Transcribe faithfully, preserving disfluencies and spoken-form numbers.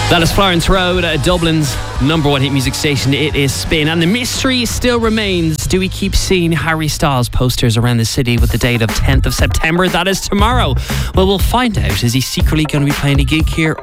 That is Florence Road, uh, Dublin's number one hit music station. It is Spin. And the mystery still remains. Do we keep seeing Harry Styles posters around the city with the date of tenth of September? That is tomorrow. Well, we'll find out. Is he secretly going to be playing a gig here,